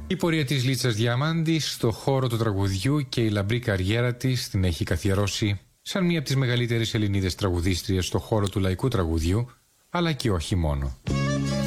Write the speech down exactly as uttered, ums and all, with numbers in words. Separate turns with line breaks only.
Η πορεία της Λίτσας Διαμάντη στο χώρο του τραγουδιού και η λαμπρή καριέρα της την έχει καθιερώσει σαν μία από τις μεγαλύτερες Ελληνίδες τραγουδίστριες στο χώρο του λαϊκού τραγουδιού, αλλά και όχι μόνο.